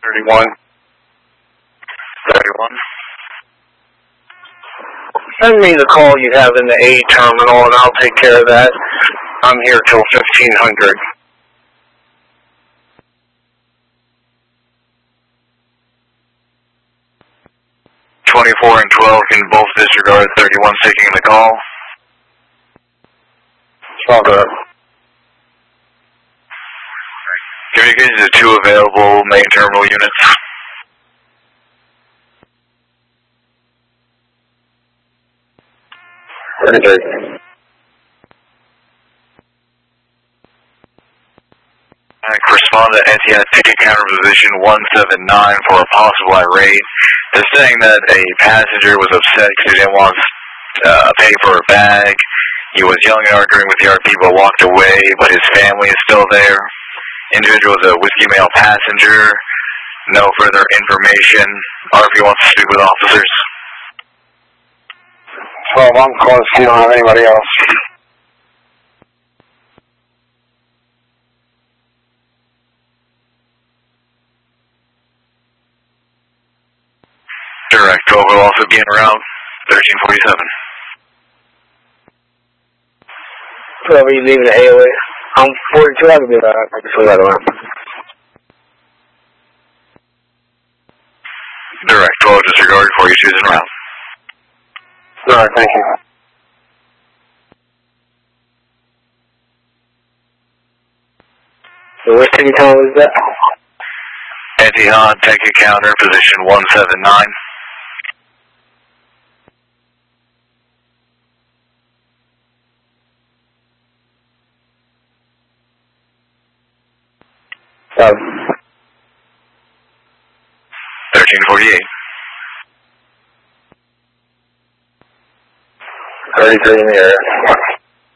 31. 31. Send me the call you have in the A terminal, and I'll take care of that. I'm here till 1500. .24 and 12 can both disregard 31 taking the call. Roger. Communications to 2 available main terminal units. Okay. Respond to NTI ticket counter position 179 for a possible irate. They're saying that a passenger was upset because he didn't want to pay for a bag. He was yelling and arguing with the RP but walked away, but his family is still there. Individual is a Whiskey Mail passenger. No further information. RP wants to speak with officers. 12, I'm close. You don't have anybody else. Direct 12 will also be en route. 1347. 12, are you leaving the AOA? I'm 42, I can be back. I can fill that around. Direct 12 disregard 42 is en route. Alright, thank you. So which ticket counter is that? Etihad ticket counter position 179. Um, 1348. 33 in the area.